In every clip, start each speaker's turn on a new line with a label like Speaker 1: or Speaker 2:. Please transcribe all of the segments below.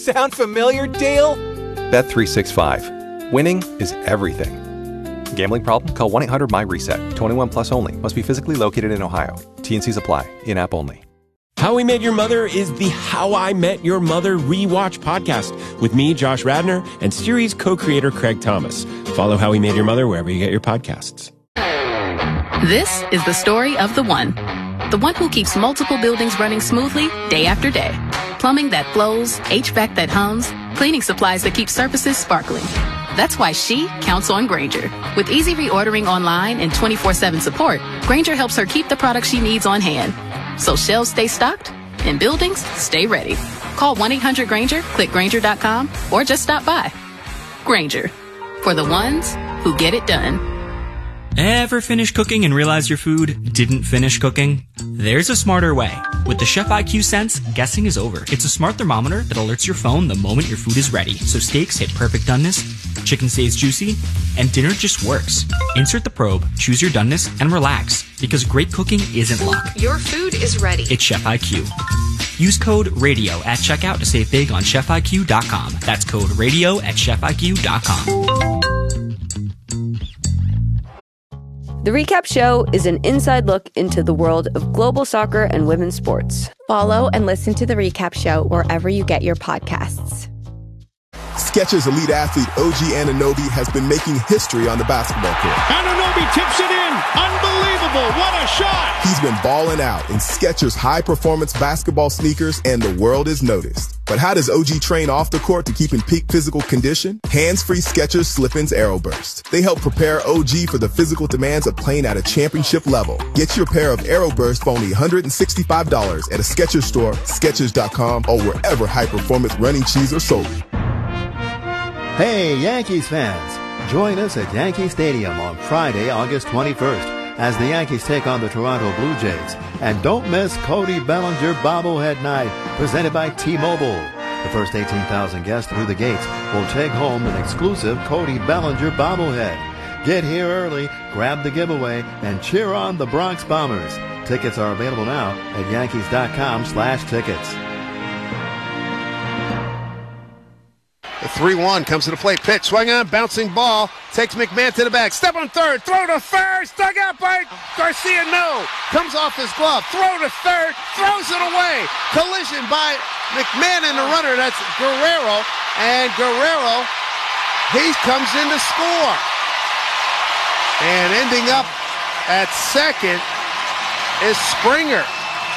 Speaker 1: Sound familiar, Dale? Bet365. Winning is everything. Gambling problem? Call 1-800-MY-RESET. 21 plus only. Must be physically located in Ohio. T&Cs apply. In-app only.
Speaker 2: How We Met Your Mother is the How I Met Your Mother rewatch podcast with me, Josh Radnor, and series co-creator Craig Thomas. Follow How We Met Your Mother wherever you get your podcasts.
Speaker 3: This is the story of the one who keeps multiple buildings running smoothly day after day. Plumbing that flows, HVAC that hums, cleaning supplies that keep surfaces sparkling. That's why she counts on Grainger. With easy reordering online and 24/7 support, Grainger helps her keep the products she needs on hand. So shelves stay stocked and buildings stay ready. Call 1-800-GRAINGER, click Grainger.com, or just stop by. Grainger, for the ones who get it done.
Speaker 4: Ever finish cooking and realize your food didn't finish cooking? There's a smarter way. With the Chef IQ Sense, guessing is over. It's a smart thermometer that alerts your phone the moment your food is ready. So steaks hit perfect doneness, chicken stays juicy, and dinner just works. Insert the probe, choose your doneness, and relax. Because great cooking isn't luck.
Speaker 5: Your food is ready.
Speaker 4: It's Chef IQ. Use code RADIO at checkout to save big on ChefIQ.com. That's code RADIO at ChefIQ.com.
Speaker 6: The Recap Show is an inside look into the world of global soccer and women's sports.
Speaker 7: Follow and listen to The Recap Show wherever you get your podcasts.
Speaker 8: Skechers elite athlete OG Anunoby has been making history on the basketball court.
Speaker 9: Anunoby tips it in. Unbelievable. What a shot.
Speaker 8: He's been balling out in Skechers high-performance basketball sneakers, and the world is noticed. But how does OG train off the court to keep in peak physical condition? Hands-free Skechers Slip-ins Aeroburst. They help prepare OG for the physical demands of playing at a championship level. Get your pair of Aeroburst for only $165 at a Skechers store, Skechers.com, or wherever high-performance running shoes are sold.
Speaker 10: Hey, Yankees fans! Join us at Yankee Stadium on Friday, August 21st, as the Yankees take on the Toronto Blue Jays. And don't miss Cody Bellinger Bobblehead Night, presented by T-Mobile. The first 18,000 guests through the gates will take home an exclusive Cody Bellinger bobblehead. Get here early, grab the giveaway, and cheer on the Bronx Bombers. Tickets are available now at Yankees.com/tickets.
Speaker 11: The 3-1 comes to the plate. Pitch, swung on, bouncing ball. Takes McMahon to the back. Step on third. Throw to first. Dug out by Garcia. No. Comes off his glove. Throw to third. Throws it away. Collision by McMahon and the runner. That's Guerrero. And Guerrero, he comes in to score. And ending up at second is Springer.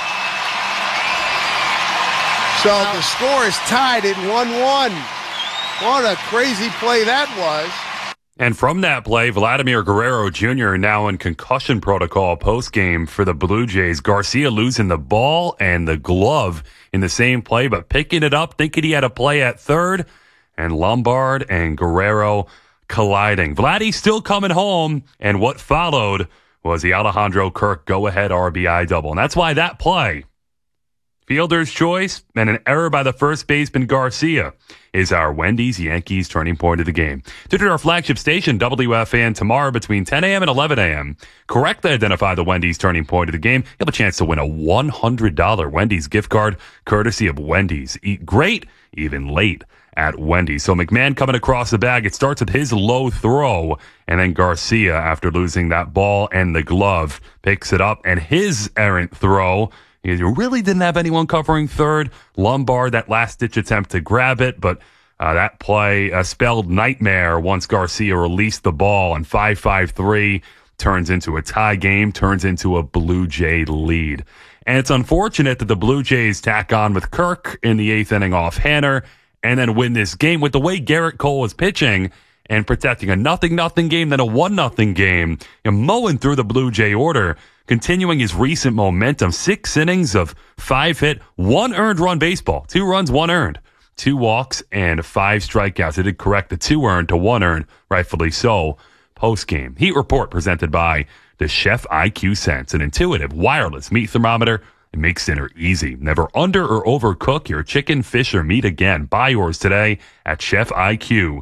Speaker 11: So the score is tied at 1-1. What a crazy play that was.
Speaker 12: And from that play, Vladimir Guerrero Jr. now in concussion protocol postgame for the Blue Jays. Garcia losing the ball and the glove in the same play, but picking it up, thinking he had a play at third, and Lombard and Guerrero colliding. Vladdy still coming home, and what followed was the Alejandro Kirk go-ahead RBI double. And that's why that play, fielder's choice and an error by the first baseman Garcia, is our Wendy's Yankees turning point of the game. Tune to our flagship station, WFAN, tomorrow between 10 a.m. and 11 a.m. Correctly identify the Wendy's turning point of the game. You'll have a chance to win a $100 Wendy's gift card, courtesy of Wendy's. Eat great, even late at Wendy's. So McMahon coming across the bag. It starts with his low throw, and then Garcia, after losing that ball and the glove, picks it up, and his errant throw. You really didn't have anyone covering third. Lombard, that last-ditch attempt to grab it, but that play spelled nightmare once Garcia released the ball, and 5-5-3 turns into a tie game, turns into a Blue Jay lead. And it's unfortunate that the Blue Jays tack on with Kirk in the eighth inning off Hanner and then win this game with the way Garrett Cole is pitching and protecting a 0-0 game, then a 1-0 game, and mowing through the Blue Jay order, continuing his recent momentum. 6 innings of 5 hit, 1 earned run baseball. 2 runs, 1 earned. 2 walks and 5 strikeouts. They did correct the 2 earned to 1 earned, rightfully so, post-game. Heat Report presented by the Chef IQ Sense, an intuitive wireless meat thermometer. It makes dinner easy. Never under or overcook your chicken, fish, or meat again. Buy yours today at chefiq.com.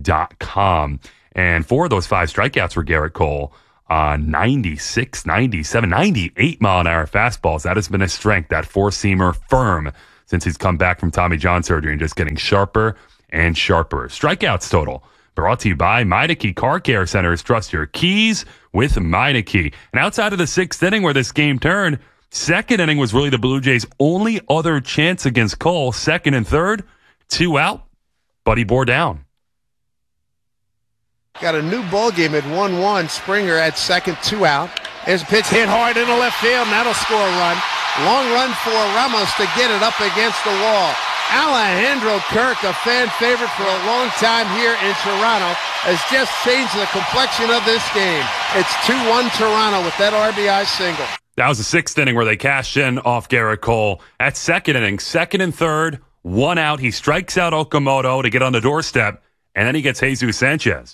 Speaker 12: And for those 5 strikeouts for Garrett Cole, 96, 97, 98 mile-an-hour fastballs. That has been a strength. That four-seamer firm since he's come back from Tommy John surgery and just getting sharper and sharper. Strikeouts total brought to you by Meineke Car Care Centers. Trust your keys with Meineke. And outside of the sixth inning where this game turned, second inning was really the Blue Jays' only other chance against Cole. Second and third, 2 out. Buddy bore down.
Speaker 11: Got a new ball game at 1-1. Springer at second, 2 out. There's a pitch hit hard into left field, and that'll score a run. Long run for Ramos to get it up against the wall. Alejandro Kirk, a fan favorite for a long time here in Toronto, has just changed the complexion of this game. It's 2-1 Toronto with that RBI single.
Speaker 12: That was the sixth inning where they cashed in off Garrett Cole. At second inning, second and third, 1 out. He strikes out Okamoto to get on the doorstep, and then he gets Jesus Sanchez.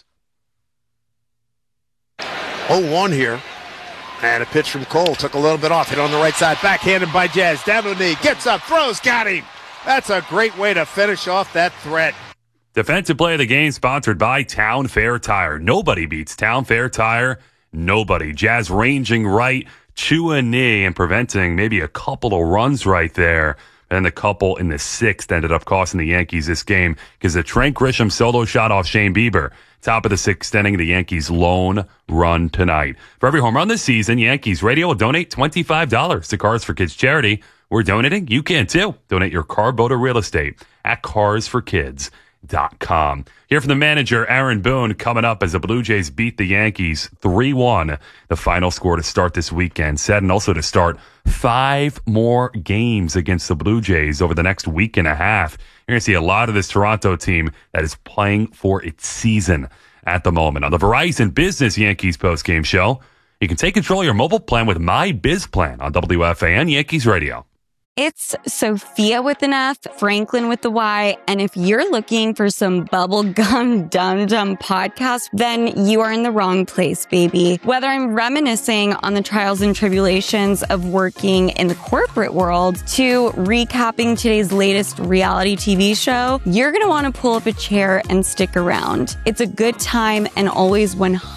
Speaker 11: 0-1 here. And a pitch from Cole. Took a little bit off. Hit on the right side. Backhanded by Jazz. Down to the knee. Gets up. Throws. Got him. That's a great way to finish off that threat.
Speaker 12: Defensive play of the game sponsored by Town Fair Tire. Nobody beats Town Fair Tire. Nobody. Jazz ranging right to a knee and preventing maybe a couple of runs right there. And the couple in the sixth ended up costing the Yankees this game because the Trent Grisham solo shot off Shane Bieber. Top of the sixth inning, the Yankees' lone run tonight. For every home run this season, Yankees Radio will donate $25 to Cars for Kids charity. We're donating. You can too. Donate your car, boat, or real estate at carsforkids.com. Hear from the manager, Aaron Boone, coming up as the Blue Jays beat the Yankees 3-1. The final score to start this weekend set, and also to start 5 more games against the Blue Jays over the next week and a half. You're going to see a lot of this Toronto team that is playing for its season at the moment. On the Verizon Business Yankees postgame show, you can take control of your mobile plan with My Biz Plan on WFAN Yankees Radio.
Speaker 5: It's Sophia with an F, Franklin with the Y, and if you're looking for some bubblegum dum-dum podcast, then you are in the wrong place, baby. Whether I'm reminiscing on the trials and tribulations of working in the corporate world to recapping today's latest reality TV show, you're going to want to pull up a chair and stick around. It's a good time and always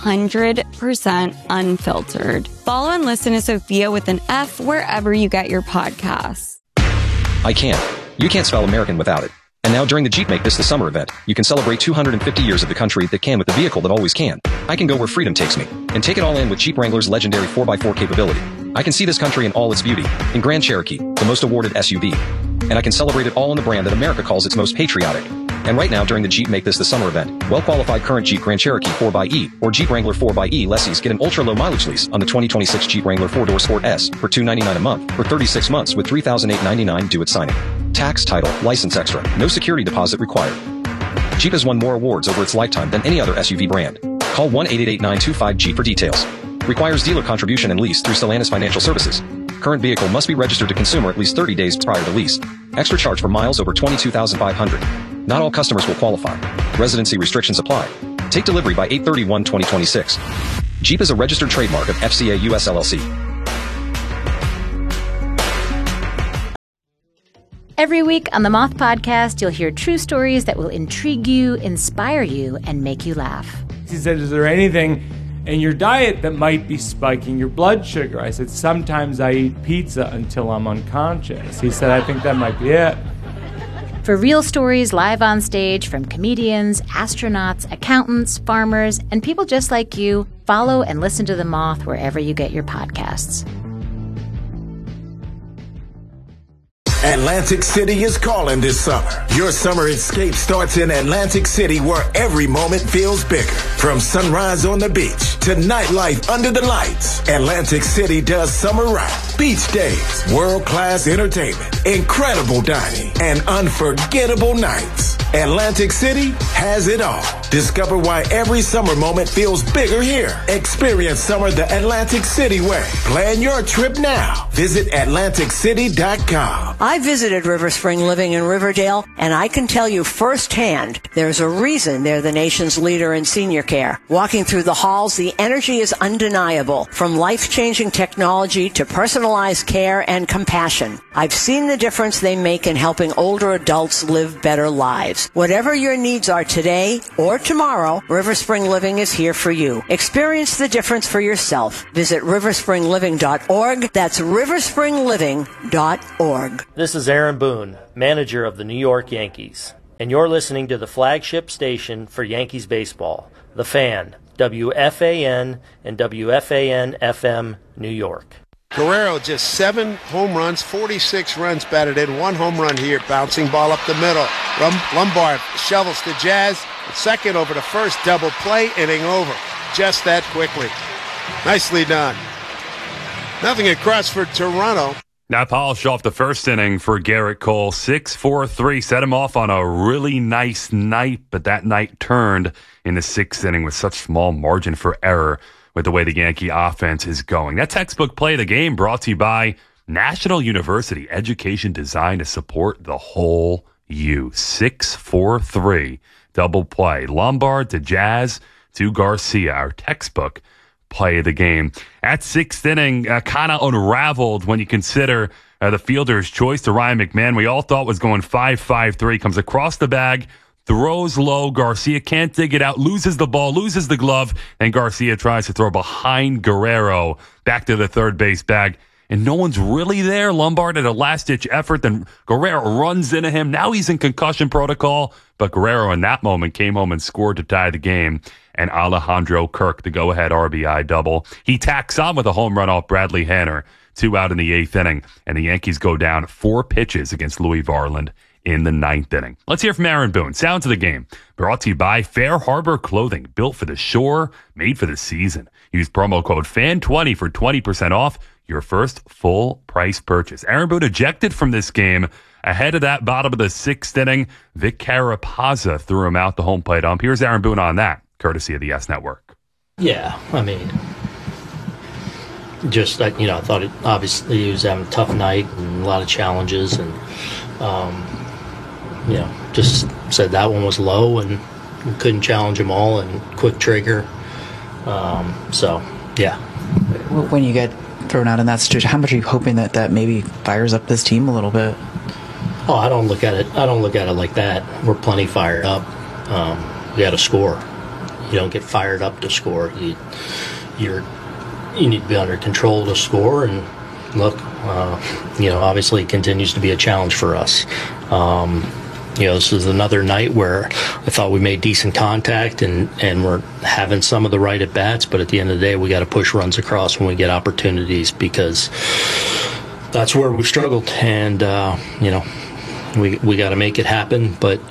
Speaker 5: 100% unfiltered. Follow and listen to Sophia with an F wherever you get your podcasts.
Speaker 13: I can. You can't spell American without it. And now during the Jeep Make This the Summer event, you can celebrate 250 years of the country that can with the vehicle that always can. I can go where freedom takes me and take it all in with Jeep Wrangler's legendary 4x4 capability. I can see this country in all its beauty in Grand Cherokee, the most awarded SUV. And I can celebrate it all in the brand that America calls its most patriotic. And right now during the Jeep Make This the Summer event, well-qualified current Jeep Grand Cherokee 4xE or Jeep Wrangler 4xE lessees get an ultra-low mileage lease on the 2026 Jeep Wrangler 4-Door Sport S for $299 a month for 36 months with $3,899 due at signing. Tax, title, license extra. No security deposit required. Jeep has won more awards over its lifetime than any other SUV brand. Call 1-888-925-JEEP for details. Requires dealer contribution and lease through Stellantis Financial Services. Current vehicle must be registered to consumer at least 30 days prior to lease. Extra charge for miles over 22,500. Not all customers will qualify. Residency restrictions apply. Take delivery by 8/31/2026. Jeep is a registered trademark of FCA US LLC.
Speaker 14: Every week on the Moth Podcast, you'll hear true stories that will intrigue you, inspire you, and make you laugh.
Speaker 15: He said, is there anything in your diet that might be spiking your blood sugar? I said, sometimes I eat pizza until I'm unconscious. He said, I think that might be it.
Speaker 14: For real stories live on stage from comedians, astronauts, accountants, farmers, and people just like you, follow and listen to The Moth wherever you get your podcasts.
Speaker 16: Atlantic City is calling this summer. Your summer escape starts in Atlantic City, where every moment feels bigger. From sunrise on the beach to nightlife under the lights, Atlantic City does summer right. Beach days, world-class entertainment, incredible dining, and unforgettable nights. Atlantic City has it all. Discover why every summer moment feels bigger here. Experience summer the Atlantic City way. Plan your trip now. Visit AtlanticCity.com.
Speaker 17: I visited River Spring living in Riverdale, and I can tell you firsthand, there's a reason they're the nation's leader in senior care. Walking through the halls, the energy is undeniable. From life-changing technology to personalized care and compassion, I've seen the difference they make in helping older adults live better lives. lives. Whatever your needs are today or tomorrow, River Spring Living is here for you. Experience the difference for yourself. Visit riverspringliving.org. That's riverspringliving.org.
Speaker 18: This is Aaron Boone, manager of the New York Yankees, and you're listening to the flagship station for Yankees baseball, The Fan, WFAN and WFAN-FM, New York.
Speaker 11: Guerrero just 7 home runs, 46 runs batted in, 1 home run here, bouncing ball up the middle. Lombard shovels to Jazz, second over to first, double play, inning over. Just that quickly. Nicely done. Nothing across for Toronto.
Speaker 12: Now polished off the first inning for Garrett Cole. 6-4-3, set him off on a really nice night, but that night turned in the 6th inning with such small margin for error with the way the Yankee offense is going. That textbook play of the game brought to you by National University, education designed to support the whole you. 6-4-3, double play. Lombard to Jazz to Garcia, our textbook play of the game. That 6th inning kind of unraveled when you consider the fielder's choice to Ryan McMahon. We all thought was going 5-5-3, comes across the bag, throws low. Garcia can't dig it out, loses the ball, loses the glove, and Garcia tries to throw behind Guerrero back to the third base bag. And no one's really there. Lombard at a last-ditch effort, then Guerrero runs into him. Now he's in concussion protocol, but Guerrero in that moment came home and scored to tie the game. And Alejandro Kirk, the go-ahead RBI double. He tacks on with a home run off Bradley Hanner, 2 out in the 8th inning, and the Yankees go down 4 pitches against Louis Varland in the 9th inning. Let's hear from Aaron Boone. Sounds of the game brought to you by Fair Harbor Clothing, built for the shore, made for the season. Use promo code FAN20 for 20% off your first full price purchase. Aaron Boone ejected from this game ahead of that bottom of the 6th inning. Vic Carapazza threw him out the home plate ump. Here's Aaron Boone on that, courtesy of the S Network.
Speaker 18: Yeah, I mean, just, I thought it, obviously he was having a tough night and a lot of challenges, and just said that one was low and couldn't challenge them all, and quick trigger. Yeah.
Speaker 19: When you get thrown out in that situation, how much are you hoping that maybe fires up this team a little bit?
Speaker 18: Oh, I don't look at it like that. We're plenty fired up. We got to score. You don't get fired up to score. You need to be under control to score. And look, obviously it continues to be a challenge for us. This is another night where I thought we made decent contact and we're having some of the right at bats, but at the end of the day, we got to push runs across when we get opportunities, because that's where we've struggled. And we got to make it happen. But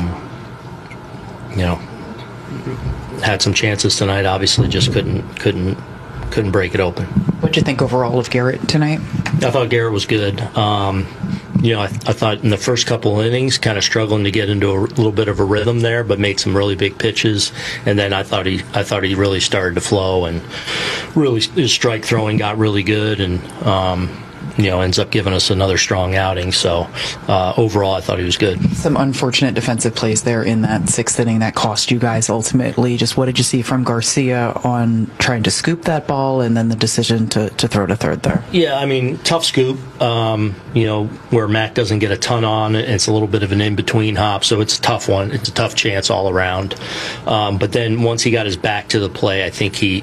Speaker 18: had some chances tonight. Obviously, just couldn't break it open.
Speaker 19: What did you think overall of Garrett tonight?
Speaker 18: I thought Garrett was good. I thought in the first couple of innings, kind of struggling to get into a little bit of a rhythm there, but made some really big pitches. And then I thought he really started to flow, and really his strike throwing got really good, and ends up giving us another strong outing. So overall, I thought he was good. Some
Speaker 19: unfortunate defensive plays there in that 6th inning that cost you guys ultimately. Just what did you see from Garcia on trying to scoop that ball, and then the decision to throw to third there? Yeah, I mean, tough scoop. Where Mac doesn't get a ton on it. It's a little bit of an in-between hop, so it's a tough one. It's a tough chance all around. But then once he got his back to the play, I think he,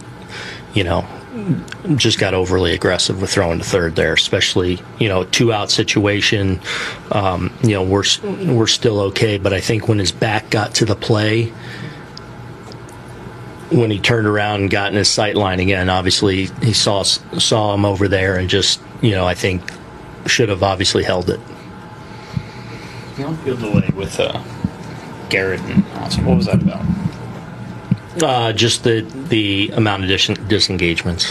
Speaker 19: just got overly aggressive with throwing to third there, especially, 2-out situation. We're still okay, but I think when his back got to the play, when he turned around and got in his sight line again, obviously he saw him over there, and just, I think should have obviously held it.
Speaker 20: You don't feel delay with Garrett and Austin. What was that about?
Speaker 18: Just the amount of disengagements.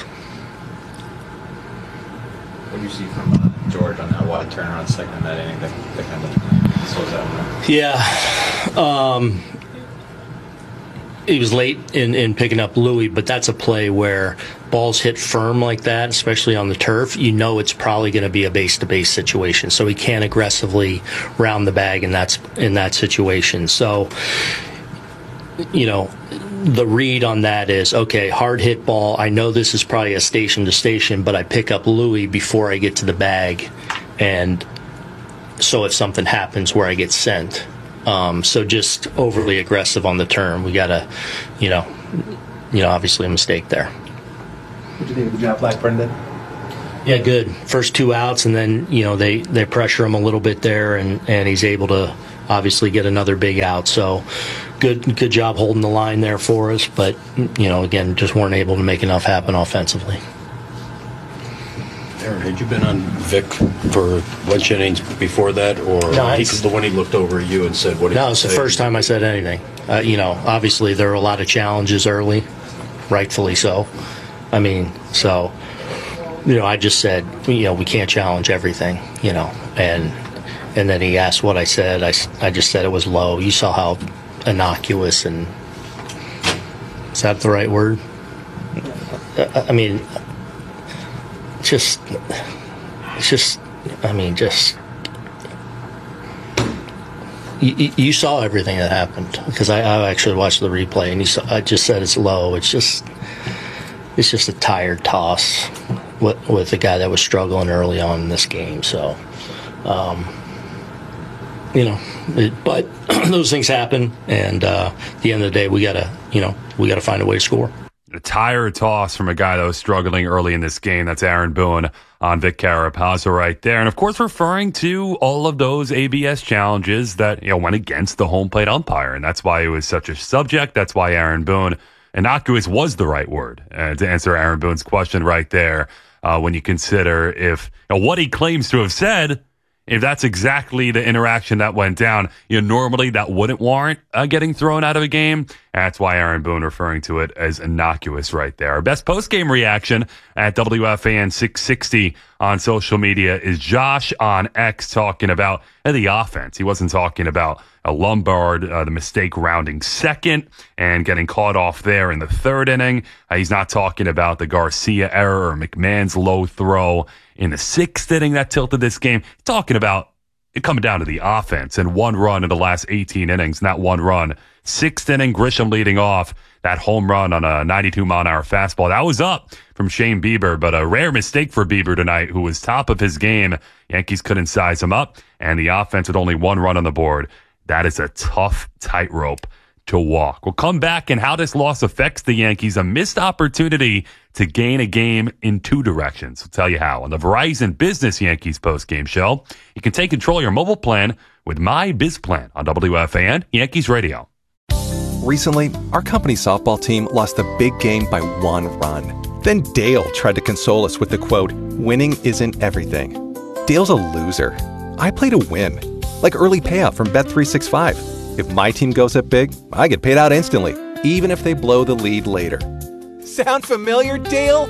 Speaker 20: What do you see from George on that wide turnaround second in that inning that kind of slows that?
Speaker 18: Yeah. He was late in picking up Louis, but that's a play where balls hit firm like that, especially on the turf, it's probably going to be a base-to-base situation. So he can't aggressively round the bag in that situation. So, the read on that is, okay, hard hit ball. I know this is probably a station to station, but I pick up Louis before I get to the bag. And so if something happens where I get sent, So just overly aggressive on the turn. We got to, obviously a mistake there.
Speaker 20: What do you think of the job Blackburn did?
Speaker 18: Yeah, good. First 2 outs, and then, they pressure him a little bit there, and he's able to obviously get another big out. So good job holding the line there for us. But, again, just weren't able to make enough happen offensively.
Speaker 21: Aaron, had you been on Vic for a bunch of innings before that, or when he looked over at you and said, "What?"
Speaker 18: No, it's the first time I said anything. Obviously there were a lot of challenges early, rightfully so. I just said, we can't challenge everything, and then he asked what I said. I just said it was low. You saw how innocuous, and is that the right word? You saw everything that happened, because I actually watched the replay, and I just said it's low. It's just a tired toss with a guy that was struggling early on in this game. So, but those things happen, and at the end of the day, we gotta find a way to score.
Speaker 12: A tired toss from a guy that was struggling early in this game. That's Aaron Boone on Vic Carapazza right there. And, of course, referring to all of those ABS challenges that went against the home plate umpire. And that's why it was such a subject. That's why Aaron Boone, innocuous was the right word to answer Aaron Boone's question right there. When you consider if what he claims to have said, if that's exactly the interaction that went down, normally that wouldn't warrant getting thrown out of a game. That's why Aaron Boone referring to it as innocuous right there. Our best post-game reaction at WFAN 660 on social media is Josh on X talking about the offense. He wasn't talking about Lombard, the mistake rounding second and getting caught off there in the third inning. He's not talking about the Garcia error or McMahon's low throw in the sixth inning that tilted this game. He's talking about it coming down to the offense, and 1 run in the last 18 innings, not 1 run. Sixth inning, Grisham leading off that home run on a 92-mile-an-hour fastball. That was up from Shane Bieber, but a rare mistake for Bieber tonight, who was top of his game. Yankees couldn't size him up, and the offense with only 1 run on the board. That is a tough tightrope to walk. We'll come back and how this loss affects the Yankees, a missed opportunity to gain a game in 2 directions. We'll tell you how on the Verizon Business Yankees postgame show. You can take control of your mobile plan with My Biz Plan on WFAN Yankees Radio.
Speaker 1: Recently, our company's softball team lost a big game by 1 run. Then Dale tried to console us with the quote, "Winning isn't everything." Dale's a loser. I play to win, like early payout from Bet365. If my team goes up big, I get paid out instantly, even if they blow the lead later. Sound familiar, Dale?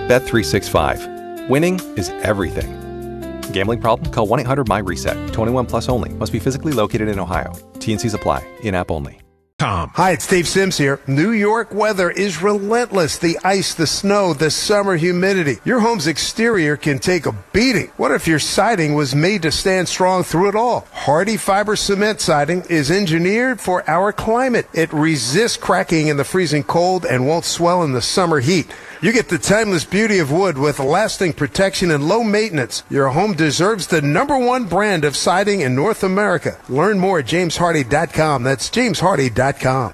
Speaker 1: Bet365. Winning is everything. Gambling problem? Call 1-800-MY-RESET. 21 plus only. Must be physically located in Ohio. T&Cs apply. In-app only.
Speaker 11: Hi, it's Steve Sims here. New York weather is relentless. The ice, the snow, the summer humidity. Your home's exterior can take a beating. What if your siding was made to stand strong through it all? Hardy Fiber Cement Siding is engineered for our climate. It resists cracking in the freezing cold and won't swell in the summer heat. You get the timeless beauty of wood with lasting protection and low maintenance. Your home deserves the #1 brand of siding in North America. Learn more at jameshardy.com. That's jameshardy.com.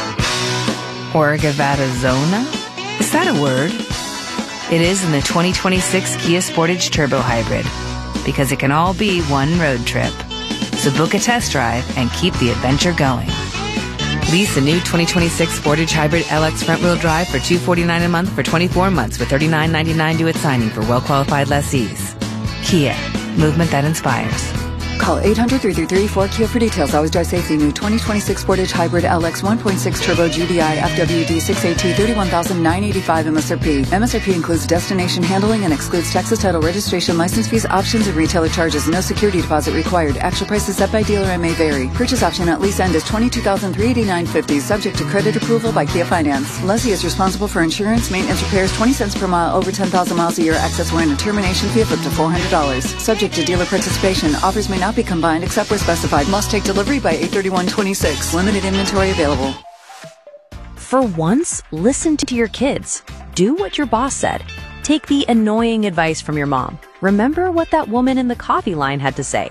Speaker 22: Orgavada Zona? Is that a word? It is in the 2026 Kia Sportage Turbo Hybrid, because it can all be one road trip. So book a test drive and keep the adventure going. Lease the new 2026 Sportage Hybrid LX front-wheel drive for $249 a month for 24 months with $39.99 due at signing for well-qualified lessees. Kia, movement that inspires.
Speaker 23: Call 800-333-4KIA for details. Always drive safely. New 2026 Sportage Hybrid LX 1.6 Turbo GDI FWD 6AT 31,985 MSRP. MSRP includes destination handling and excludes taxes, title, registration, license fees, options, and retailer charges. No security deposit required. Actual prices set by dealer and may vary. Purchase option at lease end is $22,389.50. Subject to credit approval by Kia Finance. Lessee is responsible for insurance, maintenance, repairs, 20 cents per mile over 10,000 miles a year. Access warrant and termination fee of up to $400. Subject to dealer participation. Offers may not be combined except where specified. Must take delivery by 8/31/26. Limited inventory available.
Speaker 24: For once, listen to your kids. Do what your boss said. Take the annoying advice from your mom. Remember what that woman in the coffee line had to say.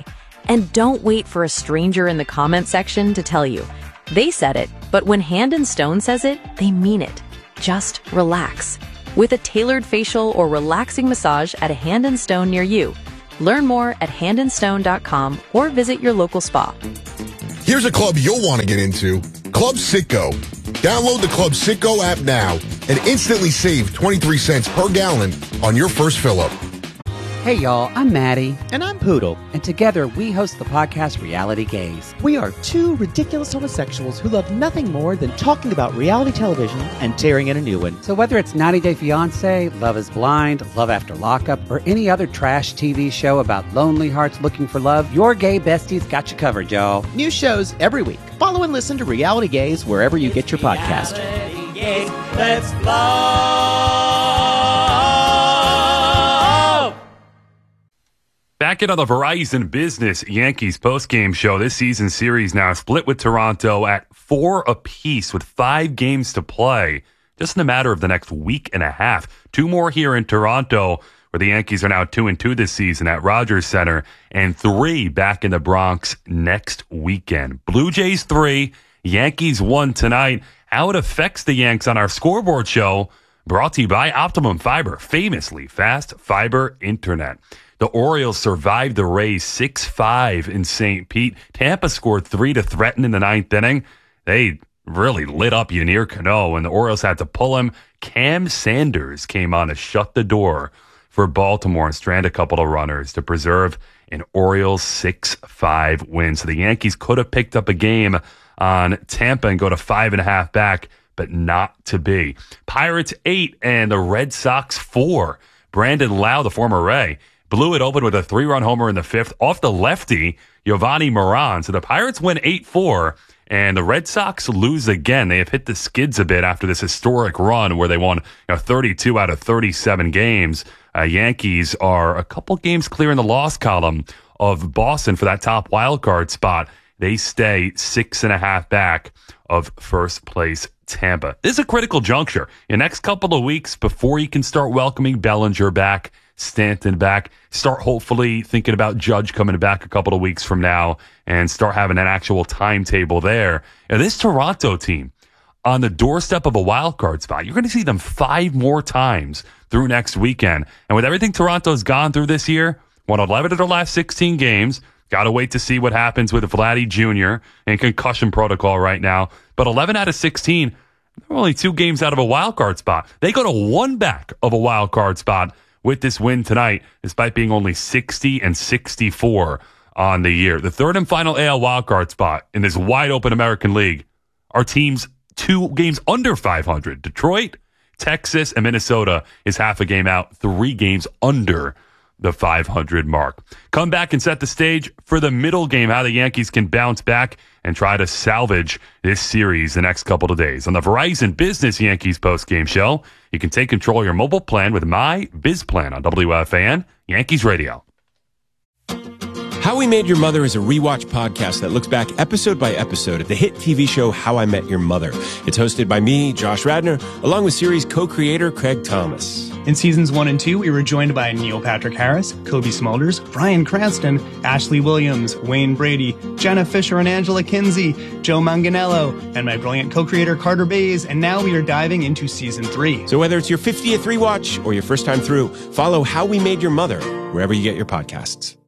Speaker 24: And don't wait for a stranger in the comment section to tell you. They said it, but when Hand and Stone says it, they mean it. Just relax. With a tailored facial or relaxing massage at a Hand and Stone near you. Learn more at handandstone.com or visit your local spa.
Speaker 2: Here's a club you'll want to get into. Club Citgo. Download the Club Citgo app now and instantly save 23 cents per gallon on your first fill-up.
Speaker 3: Hey y'all, I'm Maddie. And I'm Poodle. And together we host the podcast Reality Gaze. We are two ridiculous homosexuals who love nothing more than talking about reality television and tearing in a new one. So whether it's 90 Day Fiance, Love is Blind, Love After Lockup, or any other trash TV show about lonely hearts looking for love, your gay besties got you covered, y'all. New shows every week. Follow and listen to Reality Gaze wherever you get your podcast.
Speaker 4: Reality Gaze, let's love.
Speaker 12: Back into the Verizon Business Yankees postgame show. This season series now split with Toronto at 4 apiece with 5 games to play. Just in a matter of the next week and a half. 2 more here in Toronto, where the Yankees are now 2-2 this season at Rogers Center, and 3 back in the Bronx next weekend. Blue Jays 3, Yankees 1 tonight. How it affects the Yanks on our scoreboard show, brought to you by Optimum Fiber, famously fast fiber internet. The Orioles survived the Rays 6-5 in St. Pete. Tampa scored 3 to threaten in the 9th inning. They really lit up Yennier Cano, and the Orioles had to pull him. Cam Sanders came on to shut the door for Baltimore and strand a couple of runners to preserve an Orioles 6-5 win. So the Yankees could have picked up a game on Tampa and go to 5.5 back, but not to be. Pirates 8 and the Red Sox 4. Brandon Lau, the former Ray, blew it open with a 3-run homer in the 5th off the lefty, Giovanni Moran. So the Pirates win 8-4, and the Red Sox lose again. They have hit the skids a bit after this historic run where they won 32 out of 37 games. Yankees are a couple games clear in the loss column of Boston for that top wildcard spot. They stay 6.5 back of first place Tampa. This is a critical juncture. In the next couple of weeks, before you can start welcoming Bellinger back, Stanton back, start hopefully thinking about Judge coming back a couple of weeks from now, and start having an actual timetable there. And this Toronto team on the doorstep of a wild card spot, you're going to see them 5 more times through next weekend. And with everything Toronto's gone through this year, won 11 of their last 16 games. Got to wait to see what happens with Vladdy Jr. and concussion protocol right now. But 11 out of 16, they're only 2 games out of a wild card spot. They go to 1 back of a wild card spot with this win tonight, despite being only 60 and 64 on the year. The third and final AL wildcard spot in this wide-open American League are teams 2 games under 500. Detroit, Texas, and Minnesota is half a game out, 3 games under the 500 mark. Come back and set the stage for the middle game, how the Yankees can bounce back and try to salvage this series the next couple of days. On the Verizon Business Yankees postgame show, you can take control of your mobile plan with My Biz Plan on WFAN Yankees Radio.
Speaker 6: How We Made Your Mother is a rewatch podcast that looks back episode by episode at the hit TV show How I Met Your Mother. It's hosted by me, Josh Radnor, along with series co-creator Craig Thomas.
Speaker 25: In seasons 1 and 2, we were joined by Neil Patrick Harris, Kobe Smulders, Bryan Cranston, Ashley Williams, Wayne Brady, Jenna Fisher and Angela Kinsey, Joe Manganiello, and my brilliant co-creator Carter Bays, and now we are diving into season 3.
Speaker 6: So whether it's your 50th rewatch or your first time through, follow How We Made Your Mother wherever you get your podcasts.